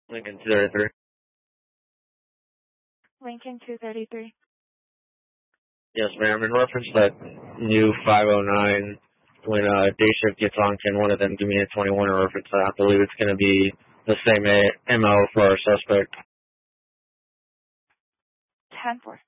Lincoln 233. Lincoln 233. Yes, ma'am. In reference to that new 509, when day shift gets on, can one of them give me a 21 in reference to that? I believe it's going to be the same MO for our suspect. 10-4.